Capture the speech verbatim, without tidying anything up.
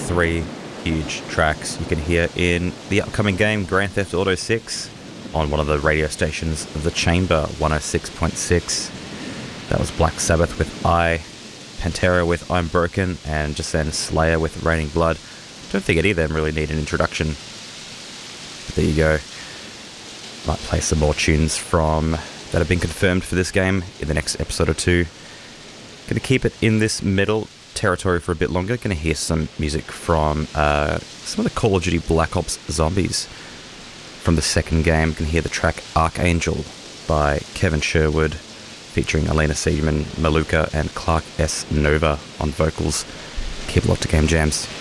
three huge tracks you can hear in the upcoming game Grand Theft Auto six on one of the radio stations of The Chamber, one oh six point six. That was Black Sabbath with I, Pantera with I'm Broken, and just then Slayer with Raining Blood. Don't think any of them really need an introduction. But there you go. Might play some more tunes from that have been confirmed for this game in the next episode or two. Going to keep it in this metal territory for a bit longer. Going to hear some music from uh, some of the Call of Duty Black Ops Zombies from the second game. You can hear the track Archangel by Kevin Sherwood, featuring Elena Seidman, Maluka, and Clark S. Nova on vocals. Keep it locked to Game Jams.